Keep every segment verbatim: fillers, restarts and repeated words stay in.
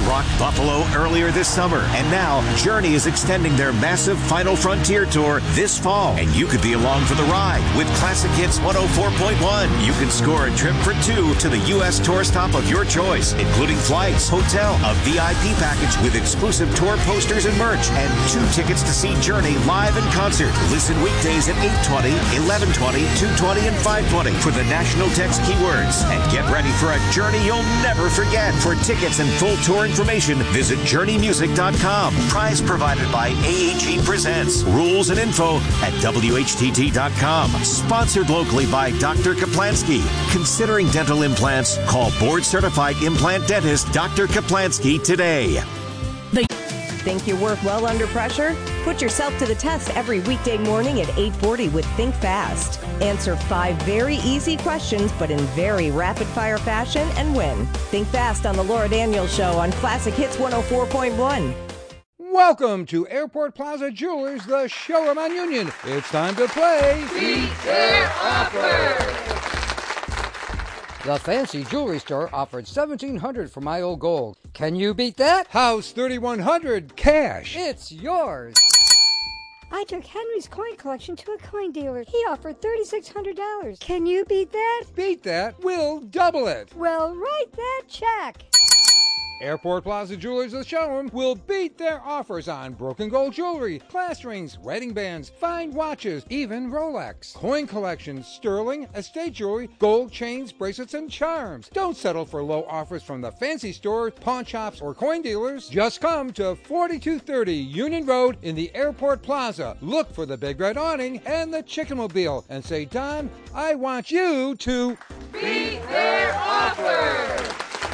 rocked Buffalo earlier this summer, and now Journey is extending their massive Final Frontier tour this fall, and you could be along for the ride with Classic Hits one oh four point one. You can score a trip for two to the U S tour stop of your choice, including flights, hotel, a V I P package with exclusive tour posters and merch, and two tickets to see Journey live in concert. Listen weekdays at eight twenty, eleven twenty, two twenty, and five twenty for the national text keywords. And get ready for a journey you'll never forget. For tickets and full tour information, visit journey music dot com. Prize provided by A A G Presents. Rules and info at W H T T dot com. Sponsored locally by Doctor Kaplansky. Considering dental implants, call board-certified implant dentist Doctor Kaplansky today. Think you work well under pressure? Put yourself to the test every weekday morning at eight forty with Think Fast. Answer five very easy questions, but in very rapid-fire fashion, and win. Think Fast on the Laura Daniels Show on Classic Hits one oh four point one. Welcome to Airport Plaza Jewelers, the showroom on Union. It's time to play Beat Their Offer! The fancy jewelry store offered seventeen hundred dollars for my old gold. Can you beat that? House thirty-one hundred cash. It's yours. I took Henry's coin collection to a coin dealer. He offered three thousand six hundred dollars. Can you beat that? Beat that? We'll double it. Well, write that check. Airport Plaza Jewelers, the showroom, will beat their offers on broken gold jewelry, class rings, wedding bands, fine watches, even Rolex. Coin collections, sterling, estate jewelry, gold chains, bracelets, and charms. Don't settle for low offers from the fancy stores, pawn shops, or coin dealers. Just come to forty-two thirty Union Road in the Airport Plaza. Look for the big red awning and the Chickenmobile and say, Don, I want you to beat their offer!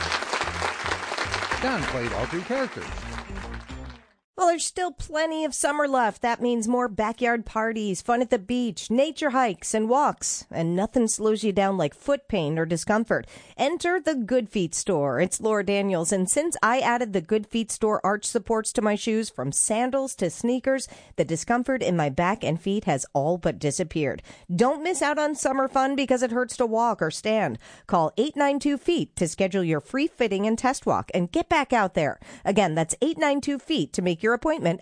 Don played all three characters. Well, there's still plenty of summer left. That means more backyard parties, fun at the beach, nature hikes and walks, and nothing slows you down like foot pain or discomfort. Enter the Good Feet store. It's Laura Daniels, and since I added the Good Feet store arch supports to my shoes, from sandals to sneakers, the discomfort in my back and feet has all but disappeared. Don't miss out on summer fun because it hurts to walk or stand. Call eight nine two feet to schedule your free fitting and test walk and get back out there. Again, that's eight nine two feet to make your appointment